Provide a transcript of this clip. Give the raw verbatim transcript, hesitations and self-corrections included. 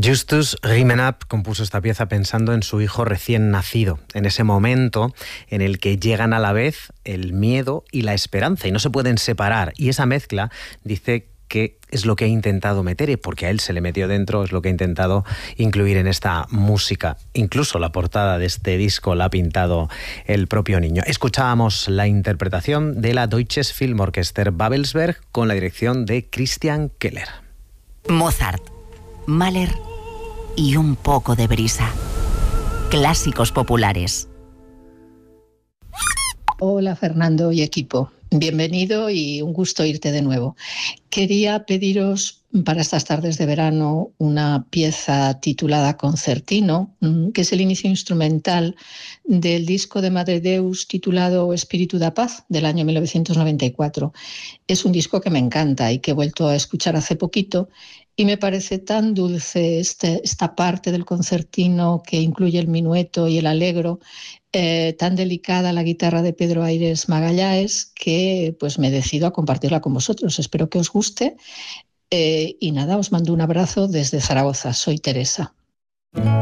Justus Riemenap compuso esta pieza pensando en su hijo recién nacido, en ese momento en el que llegan a la vez el miedo y la esperanza y no se pueden separar. Y esa mezcla, dice que es lo que ha intentado meter, y porque a él se le metió dentro, es lo que ha intentado incluir en esta música. Incluso la portada de este disco la ha pintado el propio niño. Escuchábamos la interpretación de la Deutsches Filmorchester Babelsberg con la dirección de Christian Keller. Mozart, Mahler y un poco de brisa. Clásicos populares. Hola Fernando y equipo, bienvenido y un gusto oírte de nuevo. Quería pediros para estas tardes de verano una pieza titulada Concertino, que es el inicio instrumental del disco de Madre Deus titulado Espíritu da Paz del año mil novecientos noventa y cuatro. Es un disco que me encanta y que he vuelto a escuchar hace poquito. Y me parece tan dulce este, esta parte del concertino que incluye el minueto y el allegro, eh, tan delicada la guitarra de Pedro Aires Magalhães, que pues me decido a compartirla con vosotros. Espero que os guste. Eh, y nada, os mando un abrazo desde Zaragoza. Soy Teresa.